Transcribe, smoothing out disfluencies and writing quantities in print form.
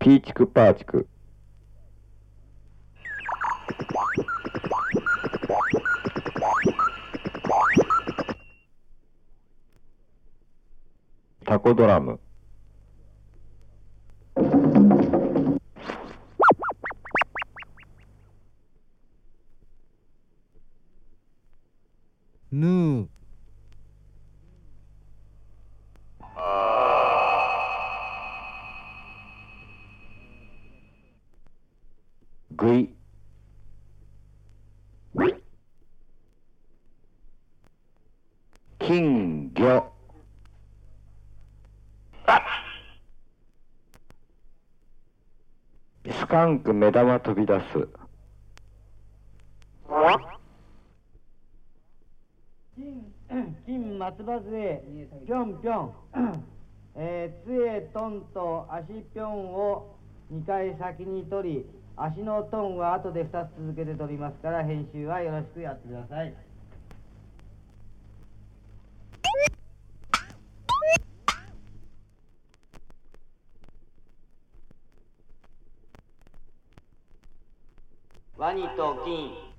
ピーチクパーチク。タコドラム。 ヌー。 グイ。金魚。スカンク目玉飛び出す。 金松葉杖ぴょんぴょん杖トンと足ぴょんを2回先に取り、足のトンは後で2つ続けて取りますから、編集はよろしくやってください。ワニと金